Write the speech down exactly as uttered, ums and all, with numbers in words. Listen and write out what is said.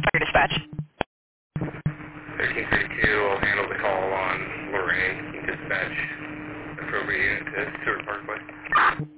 Fire dispatch. thirteen thirty-two will handle the call on Lorraine. Dispatch appropriate unit to Stewart Parkway.